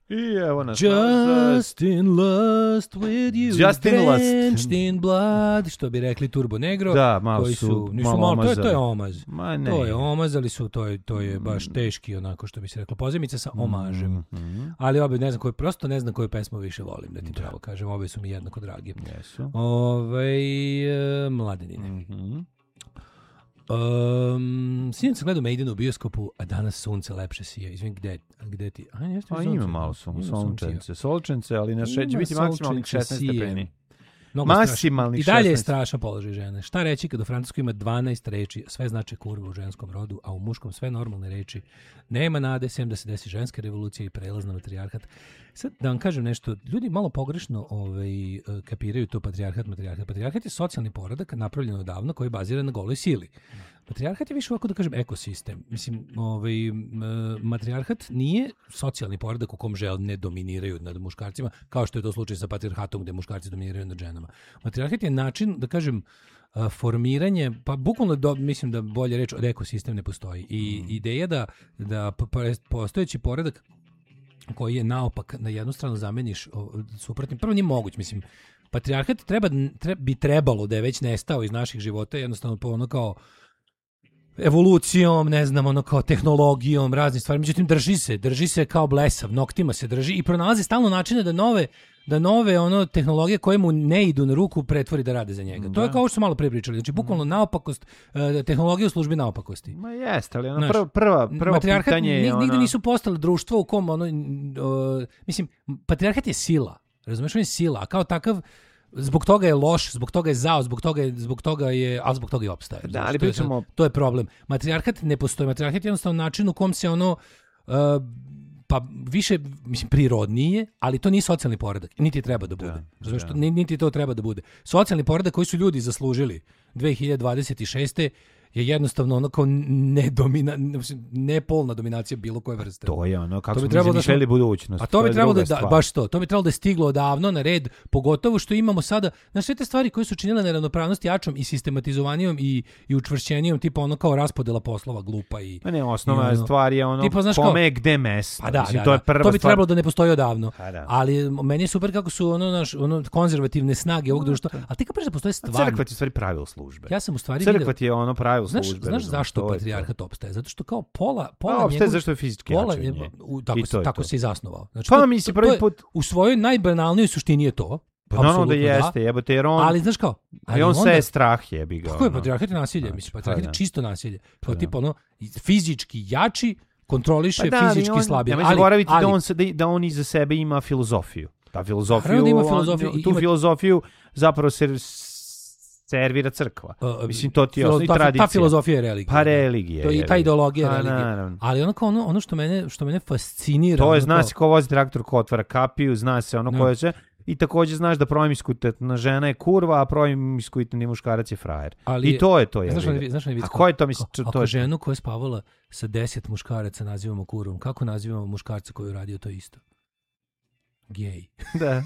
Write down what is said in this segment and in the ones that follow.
I evo nas Just in lust with you, drenched in blood, što bi rekli Turbo Negro. Da, malo koji su nisu malo, to je omaz. Ma ne. To je omaz, ali to je baš teški, onako što bi se reklo, pozemica sa omažem. Ali obe, ne znam koju pesmu više volim, da ti pravo kažem, obe su mi jednako dragi. Jesu. Mladenine. Sinoć sam gledao Maiden u bioskopu, a danas sunce lepše sije. Izvim, gde ti? Ima malo solčence, ali na će biti maksimalnih 16 stepeni. I dalje je strašan položaj žene. Šta reći kad u francuskom ima 12 reči, sve znače kurva u ženskom rodu, a u muškom sve normalne reči. Nema nade, sem da se desi ženska revolucija i prelaz na matrijarhat. Sad da vam kažem nešto, ljudi malo pogrešno kapiraju to patrijarhat. Patrijarhat je socijalni poredak napravljen odavno koji je baziran na goloj sili. Matrijarhat je više ovako da kažem ekosistem. Mislim, matrijarhat nije socijalni poredak u kom žene dominiraju nad muškarcima, kao što je to slučaj sa patrijarhatom gde muškarci dominiraju nad ženama. Matrijarhat je način, da kažem, formiranje, pa bukvalno mislim da bolje reći od ekosistem ne postoji. I ideja da postojeći poredak koji je naopak na jednu stranu zameniš suprotnim, prvo nije moguć, mislim, patrijarhat bi trebalo da je već nestao iz naših života, jednostavno po ono kao evolucijom, ne znam, ono kao tehnologijom, raznim stvarima, međutim drži se kao blesav, noktima se drži i pronalazi stalno načine da nove ono tehnologije koje mu ne idu na ruku pretvori da rade za njega. To je kao što smo malo pre pričali, znači bukvalno naopakost, tehnologija u službi naopakosti. Ma jeste, ali ono prvo pitanje je ono... Nigde nisu postali društvo u kom mislim, patrijarhat je sila, razumiješ, on je sila, a kao takav zbog toga je loš, zbog toga je zao, zbog toga je opstaje. Da, ali pričamo... To je problem. Matrijarhat ne postoji. Matrijarhat je jednostavno način u kom se ono pa više, mislim, prirodnije, ali to nije socijalni poredak. Niti treba da bude. Niti to treba da bude. Socijalni poredak koji su ljudi zaslužili 2026. je jednostavno ono kao nepolna dominacija bilo koje vrste. To je ono, kako smo zamišljali budućnost. A to bi trebalo baš to bi trebalo da je stiglo odavno na red, pogotovo što imamo sada, na sve te stvari koje su činile neravnopravnost jačom i sistematizovanijom i učvršćenijom, tipa ono kao raspodela poslova glupa i... Ne, osnovna stvar je ono tipa, kome je gde mesto. Pa to bi trebalo da ne postoji odavno. Ali meni je super kako su ono konzervativne snage ovog društva, ali ti kao da postoje stvarno. Crkva je u stvari pravilo službe. Ja sam u stvari Crkva je ono pravilo službe. Znaš zašto patrijarhat opstaje? Zato što kao pola opstaje zašto je fizički jači. Tako se i zasnovao. Znači, pa misli prvi put u svojoj najbanalnijoj suštini je to. Pa naravno da jeste, jebote, jer on... Ali znaš kao... Ali on sve je strah, jebi ga. Kako je patrijarhat je nasilje? Mislim, patrijarhat je čisto nasilje. To je tipa ono, fizički jači, kontroliše fizički slabije. Ne zaboraviti da on iza sebe ima filozofiju. Tu filozofiju zapravo servira crkva. Mislim, to ti je i tradicija. Ta filozofija je religija. Pa religija. To je ta ideologija je religija. Ali ono što mene fascinira... To je, zna se ko vozi traktor, ko otvara kapiju, zna se ono koje će... I također znaš da promiskuitetna žena je kurva, a promiskuitetni muškarac je frajer. I to je to. Znaš a ko je to? Mislim, ako ženu koja je spavala sa 10 muškaraca nazivamo kurvom, kako nazivamo muškarca koji je uradio to isto? Gej. Da.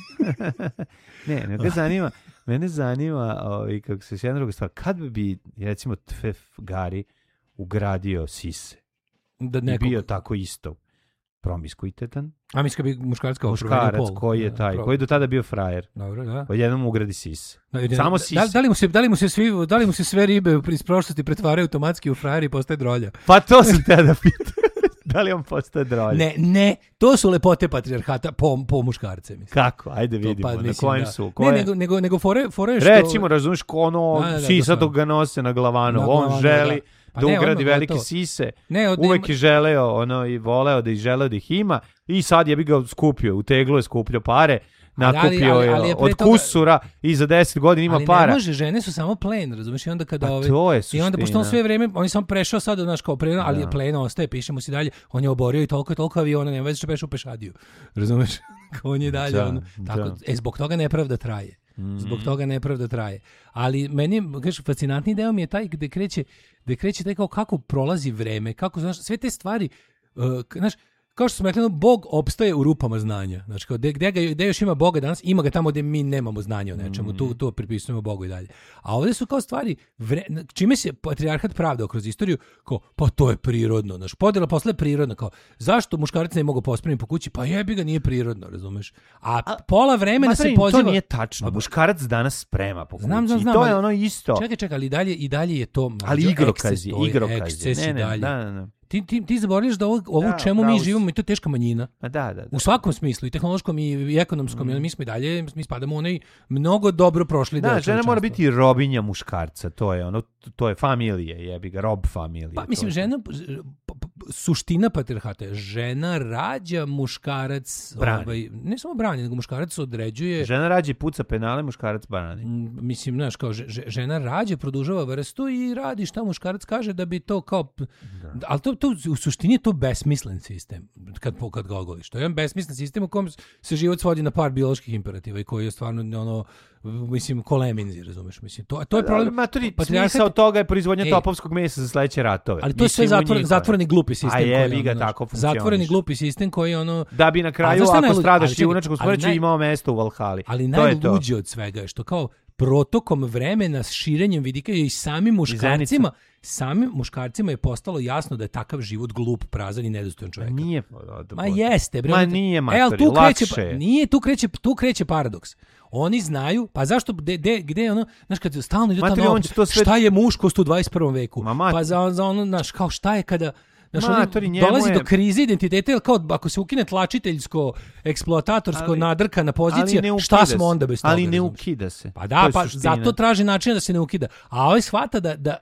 Mene zanima kako se jedna druga stvar. Kad bi, recimo, Tvef Gari ugradio sise i bio tako isto promiskuitetan? A mislim bi muškarac koji je taj, koji je do tada bio frajer. Dobro, da. Odjednom ugradi sise. Samo sise. Da li mu se sve ribe iz prošlosti pretvaraju automatski u frajer i postaje drolja? Pa to sam te da pitam. Da li on postaje drolja? Ne, to su lepote patrijarhata po muškarce, mislim. Kako? Ajde vidimo, na kojem su. Nego fore što... Recimo, razumiješ, ko ono sisa dok ga nose na glavanu, on želi da ugradi velike sise, uvek je želeo i voleo da ih ima i sad je bi ga skupio, uteglo je skupljio pare, nakupio je od kusura i za 10 godina ima para. Ali ne može, žene su samo plen, razumiješ, i onda kada to je suština. I onda pošto on sve vreme, on je samo prešao sad, znaš, kao pleno, ali je pleno ostaje, pišemo si dalje, on je oborio i toliko aviona, nema veze što pešao pešadiju, razumiješ, on je dalje, tako, zbog toga nepravda traje. Zbog toga nepravda traje. Ali meni, kažeš, fascinantni deo mi je taj gde kreće taj kao kako prolazi vreme, kako, znaš, sve te stvari, znaš, kao što smo rekli, Bog opstaje u rupama znanja. Znači, gde još ima Boga danas, ima ga tamo gde mi nemamo znanja o nečemu. Tu pripisujemo Bogu i dalje. A ovdje su kao stvari, čime se patrijarhat pravdao kroz istoriju, kao, pa to je prirodno. Znači, podjela posle je prirodno. Kao, zašto muškarac ne mogu pospremiti po kući? Pa jebi ga, nije prirodno, razumeš? A pola vremena se poziva... To nije tačno. Muškarac danas sprema po kući. Znam, to je ono isto. Čekaj, ali i dalje je to... Ali igrokazi. Ne. Ti zaboravljaš da ovo čemu mi živimo i to je teška manjina. Da. U svakom smislu, i tehnološkom i ekonomskom, mi smo i dalje, mi spadamo u onaj mnogo dobro prošli deo. Da, žena mora biti robinja muškarca, to je familije, jebi ga, rob familije. Pa mislim, žena, suština patrijarhata je žena rađa, muškarac ne samo brani, nego muškarac određuje. Žena rađa i puca penale, muškarac brani. Mislim, znaš, kao žena rađa, produžava vrstu i radi šta muškarac kaže da bi to kao... Da. Ali to u suštini je to besmislen sistem kad ga ogoliš. To je jedan besmislen sistem u kojem se život svodi na par bioloških imperativa i koji je stvarno koleminzi, razumeš? Mislim, to je problem. Smisao toga je proizvodnja topovskog mesa za sledeće ratove. Ali to je sve zatvoreni glupi sistem. A jebi ga tako funkcioniš. Zatvoreni glupi sistem koji da bi na kraju, ako stradaš junačkom smrću, imao mesto u Valhali. Ali najluđe od svega je što kao protokom vremena s širenjem vidika i samim muškarcima je postalo jasno da je takav život glup, prazan i nedostojan čovjeka. Nije. Ma jeste, bre. Ma nije, matori, lakše je. Nije, tu kreće paradoks. Oni znaju, pa zašto, gde ono, znaš, kad stalno ide tamo, šta je muškost u 21. veku? Pa za ono, znaš, kao šta je kada... dolazi do krize identiteta, jer kao ako se ukine tlačiteljsko, eksploatatorsko nadrkana pozicija, šta smo onda bez toga? Ali ne ukida se. Pa da, pa zato traži način da se ne ukida. A ovaj shvata da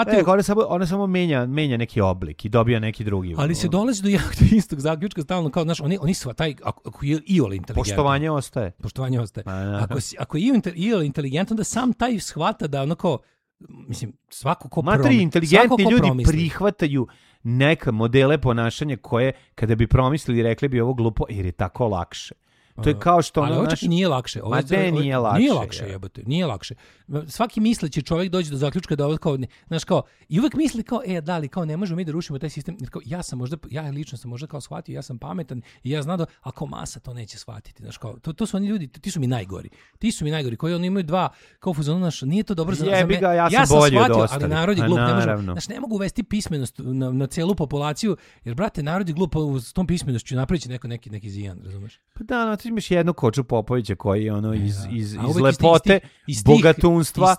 ona samo menja neki oblik i dobija neki drugi. Ali se dolazi do istog zaključka stalno, kao, znaš, oni shvataj, ako je iole inteligentan. Poštovanje ostaje. Ako je iole inteligentan, onda sam taj shvata da onako, mislim, svako ko inteligentni ljudi prihvataju neka modele ponašanja koje, kada bi promislili, rekli bi ovo glupo, jer je tako lakše. To je kao što ali ovo nije lakše. Nije lakše. Nije lakše, jebote. Nije lakše. Svaki misleći čovjek dođe do zaključka da ovo kao, znaš, kao, i uvek misli kao, da li kao ne možemo mi da rušimo taj sistem. Kao, ja lično sam možda kao shvatio, ja sam pametan i ja znam da ako masa to neće shvatiti, znaš, kao, to su oni ljudi, ti su mi najgori. Koji oni imaju dva kao fuzonu, znaš, nije to dobro za mene. Ja sam bolji od ostalih. Ali narod je glup, znaš, ne mogu uvesti pismenost na celu populaciju, jer brate, narod je glup, s tom pismenošću napraviće neki zijan, razumeš? Pa da, ti imaš jednu Koču Popovića koji je ono iz lepote, bogatunstva,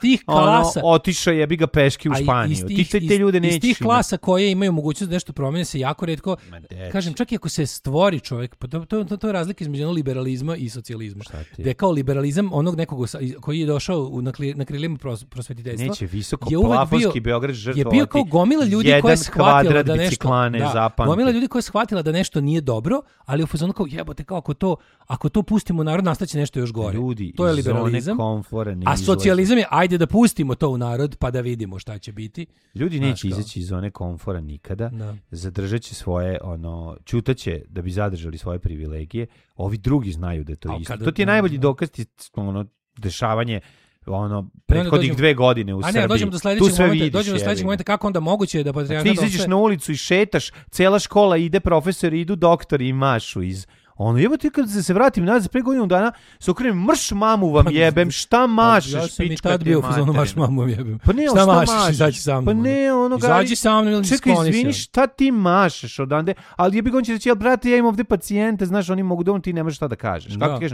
otišao jebi ga peški u Španiju. Te ljude nećeš. Iz tih klasa koje imaju mogućnost da nešto promene se jako retko, kažem, čak i ako se stvori čovjek, pa to je razlika između liberalizma i socijalizma. Da je kao liberalizam onog nekog koji je došao na krilima prosvetiteljstva. Neće, visoko plafonski Beograd žrtvovati. Je bio kao gomila ljudi koja je shvatila da nešto, gomila ljudi koja je shvatila da nešto nije dobro, ali u fazonu kao jebote, kao ako to pustimo u narod, nastaće nešto još gore. Ljudi, to je liberalizam. A socijalizam je ajde da pustimo to u narod pa da vidimo šta će biti. Ljudi neće izaći iz zone komfora nikada. Zadržat će svoje, ćutaće da bi zadržali svoje privilegije. Ovi drugi znaju da je to isto. To ti je najbolji dokaz, dešavanje prethodnih 2 godine u Srbiji. Dođemo do sledećeg momenta, kako onda moguće da patrijarhat... Ti izađeš na ulicu i šetaš, cela škola ide, profesori idu, doktori i mašu iz... Jebote, kad se vratim nazad pre godinu dana, se okrenem, mrš mamu vam jebem, šta mašeš, ja sam i tad bio u marš mamu vam jebem. Pa ne, šta mašeš, izađi sa mnom. Pa ne, izađi sa mnom ili čekaj, izvini, šta ti mašeš odande, ali jebi gon će reći, brate, ja imam ovde pacijente, znaš, oni mogu doma, ti nemaš šta da kažeš. Kako ti kažem?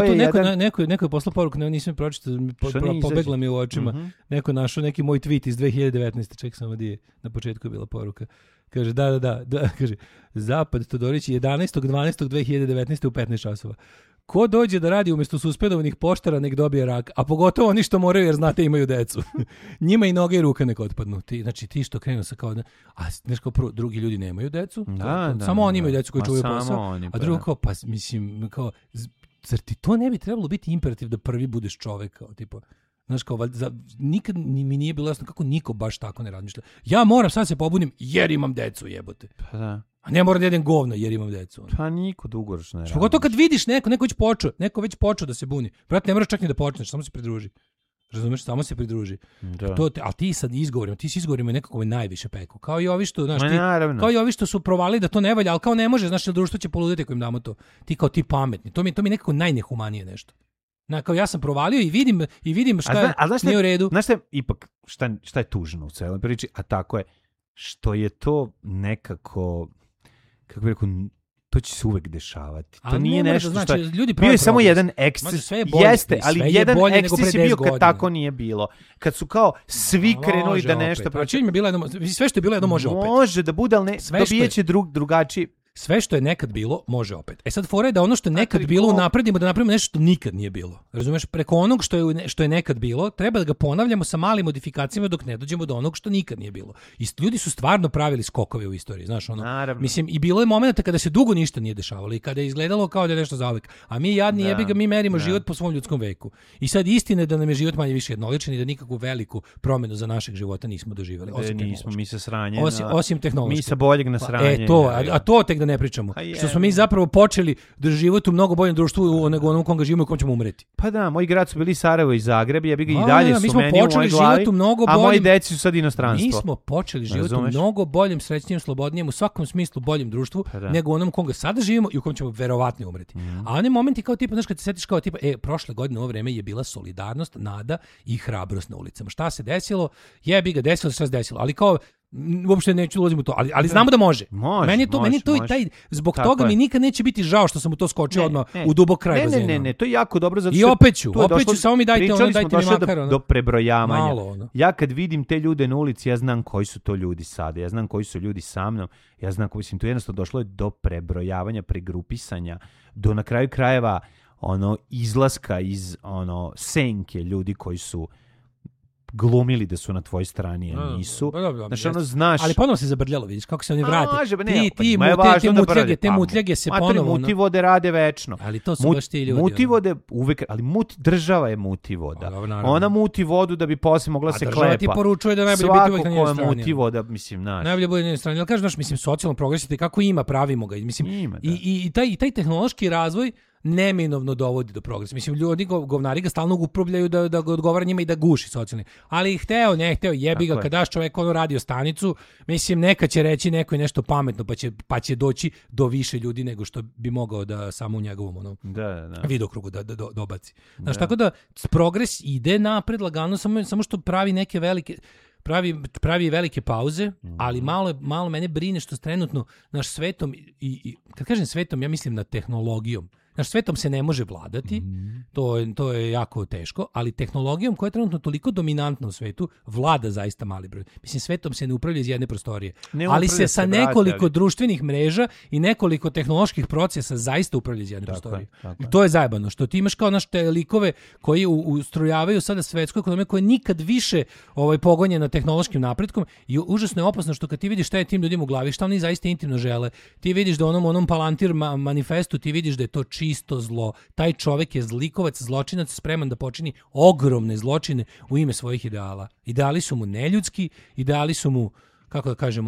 Neko je poslao poruku, nisam pročitao, pobegla mi u očima. Neko našao neki moj tweet iz 2019. Ček samo di je, na početku je bila poruka. Kaže, da, kaže, Zapad Todorić 11.12.2019. u 15 časova. Ko dođe da radi umjesto suspendovanih poštara, nek dobije rak, a pogotovo oni što moraju jer znate imaju decu. Njima i noge i ruke nek otpadnu. Ti što krenu sa kao, znaš kao prvo, drugi ljudi nemaju decu, samo oni imaju decu koji čuvaju posao, a drugo kao, pa mislim, kao, zar ti to ne bi trebalo biti imperativ da prvi budeš čovek, kao, tipo, znaš, kao, nikad mi nije bilo jasno kako niko baš tako ne razmišlja. Ja moram sad se pobudim jer imam decu, jebote. Pa da. A ne moram da jedem govno jer imam decu. Pa niko dugoročno ne radi. Pogotovo kad vidiš neko već počeo da se buni. Brate, ne moraš čak ni da počneš, samo se pridruži. Razumeš, samo se pridruži. A ti sad izgovorima nekako najviše peku. Kao i ovi što, znaš, kao i ovi što su provali da to ne valja, ali kao ne može, znaš, društvo će poluditi ako im damo to. Ti kao ti pametni. To mi nekako najnehumanije nešto. Kao ja sam provalio i vidim šta nije u redu. Znaš šta, ipak, šta je tužno u celoj priči, a tako je, što je to nekako, kako bih rekao, to će se uvek dešavati. To nije nešto što... Bio je samo jedan eksces. Jeste, ali jedan eksces je bio kad tako nije bilo. Kad su kao svi krenuli da nešto... Sve što je bilo jedno može opet. Može da bude, ali dobijeće drugačiji... Sve što je nekad bilo, može opet. Sad fora je da ono što je nekad bilo unapredimo, da napravimo nešto što nikad nije bilo. Razumeš? Preko onog što je nekad bilo, treba da ga ponavljamo sa malim modifikacijama dok ne dođemo do onog što nikad nije bilo. I ljudi su stvarno pravili skokove u istoriji, znaš, ono. Naravno. Mislim, i bilo je momenata kada se dugo ništa nije dešavalo i kada je izgledalo kao da je nešto zauvek. A mi jadni jebi ga, mi merimo život po svom ljudskom veku. I sad istina je da nam je život manje više jednoličan i da nikakvu veliku promenu za našeg života nismo doživjeli. Osim tehnološkog. Mi sa boljeg na sranje. A to tek da ne pričamo. Što smo mi zapravo počeli da živjeti u mnogo boljem društvu nego onom kom ga živimo i kom ćemo umreti. Pa da, moji grad su bili Sarajevo i Zagreb, ja bih i dalje su meni u mojoj glavi, a moji deci su sad inostranstvo. Mi smo počeli živjeti u mnogo boljem, srećnijem, slobodnijem, u svakom smislu boljem društvu nego onom kom ga sada živimo i u kom ćemo verovatno umreti. A oni momenti kao tipa, znaš, kad se setiš kao tipa, prošle godine u ovo vreme je bila solidarnost, nada i hrabrost na ulicama. Šta se desilo? Jebi ga, desilo se šta se desilo, ali kao uopšte neću ulazim u to, ali znamo da može. Meni je to i taj, zbog toga mi nikad neće biti žao što sam u to skočio odmah u dubok kraj bazena. Ne, to je jako dobro zato što i opet ću samo mi dajte mi makar do prebrojavanja. Ja kad vidim te ljude na ulici, ja znam koji su to ljudi sada, ja znam koji su ljudi sa mnom, ja znam koji su, to jednostavno došlo je do prebrojavanja, pregrupisanja, do na kraju krajeva izlaska iz senke ljudi koji su glumili da su na tvojoj strani, a nisu. Znaš, ali ponovo se zabrljalo, vidiš kako se oni vrate. Te mutljage se ponovo. Mutivode rade večno. Ali to su baš ti ljudi. Mutivode uvek, ali država je mutivoda. Ona muti vodu da bi posle mogla se klepa. A država ti poručuje da najbolje biti uvek na njenoj strani. Mutivoda, mislim, znaš. Najbolje bude na njenoj strani. Ali kažeš, znaš, mislim, socijalno progresite, kako ima, pravimo ga. I taj tehnološki razvoj neminovno dovodi do progresa. Mislim, ljudi govnari ga stalno upravljaju da ga odgovara njima i da guši socijalni. Ali hteo, ne hteo, jebi ga, kad daš čovek radio stanicu, mislim, neka će reći neko je nešto pametno, pa će doći do više ljudi nego što bi mogao da samo u njegovom vidokrugu da dobaci. Znaš, tako da progres ide napred lagano, samo što pravi neke velike... Pravi velike pauze, ali malo mene brine što trenutno naš svetom i kad kažem svetom, ja mislim na tehnologijom. Naš svetom se ne može vladati, to je jako teško, ali tehnologijom koja je trenutno toliko dominantna u svetu, vlada zaista mali broj. Mislim, svetom se ne upravlja iz jedne prostorije, ali se sa nekoliko društvenih mreža i nekoliko tehnoloških procesa zaista upravlja iz jedne prostorije. I to je zajebano, što ti imaš kao te likove koji ustrojavaju sada svetsku ekonomiju koja nikad više pogonjena tehnološkim napretkom i užasno je opasno što kad ti vidiš šta je tim ljudima u glavi, šta oni zaista intimno žele, ti vidiš da onom Palantir manifestu ti vidiš da je to čisto zlo. Taj čovjek je zlikovac, zločinac, spreman da počini ogromne zločine u ime svojih ideala. Ideali su mu neljudski, ideali su mu, kako da kažem,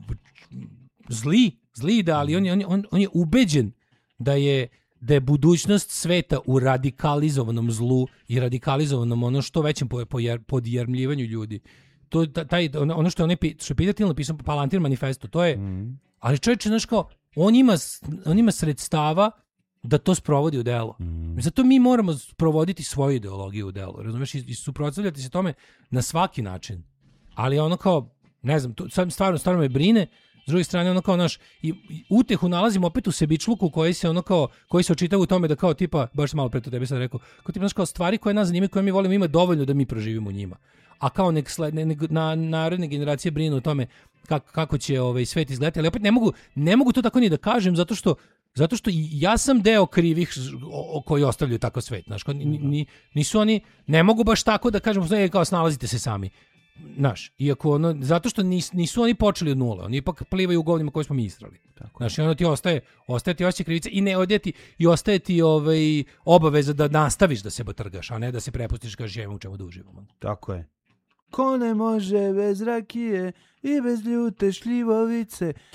zli ideali. On je ubeđen da je budućnost sveta u radikalizovanom zlu i radikalizovanom što većem podjermljivanju ljudi. Ono što je Pitatelj napisao Palantir manifestu, to je... Ali čovječe, znaš kao, on ima sredstava da to sprovodi u delo. Zato mi moramo provoditi svoju ideologiju u delo, razumiješ, i suprotstavljati se tome na svaki način. Ali kao, ne znam, stvarno me brine. S druge strane, kao naš i utehu nalazimo opet u sebičluku koji se očitava u tome da kao tipa, baš sam malo pre to tebi sad rekao, kao tipa, kao stvari koje nas zanimaju, koje mi volimo, ima dovoljno da mi proživimo u njima. A kao naredne generacije brinu o tome kako će svet izgledati, ali opet ne mogu to tako ni da kažem, zato što i ja sam deo krivih koji ostavljaju tako svet. Znaš, nisu oni, ne mogu baš tako da kažem, kao snalazite se sami. Znaš, iako zato što nisu oni počeli od nule, oni ipak plivaju u govnima koje smo mi istrali. Znaš, i ti ostaje ti osjećaj krivice i ne odjeti i ostaje ti obaveza da nastaviš da se batrgaš, a ne da se prepustiš kažeš u čemu da uživamo. Tako je. Ko ne može bez rakije i bez ljute šljivovice.